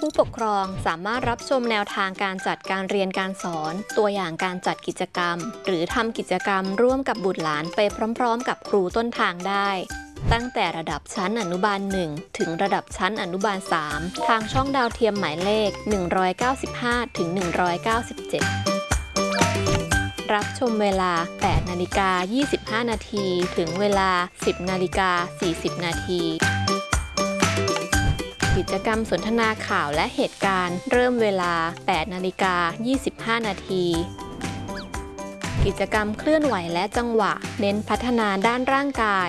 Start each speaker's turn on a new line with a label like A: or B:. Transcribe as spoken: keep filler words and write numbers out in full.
A: ผู้ปกครองสามารถรับชมแนวทางการจัดการเรียนการสอนตัวอย่างการจัดกิจกรรมหรือทำกิจกรรมร่วมกับบุตรหลานไปพร้อมๆกับครูต้นทางได้ตั้งแต่ระดับชั้นอนุบาลหนึ่งถึงระดับชั้นอนุบาลสามทางช่องดาวเทียมหมายเลขหนึ่งร้อยเก้าสิบห้าถึงหนึ่งร้อยเก้าสิบเจ็ดรับชมเวลา แปดนาฬิกายี่สิบห้า นาทีถึงเวลา สิบนาฬิกาสี่สิบ นาทีกิจกรรมสนทนาข่าวและเหตุการณ์เริ่มเวลา แปดนาฬิกายี่สิบห้า นาทีกิจกรรมเคลื่อนไหวและจังหวะเน้นพัฒนาด้านร่างกาย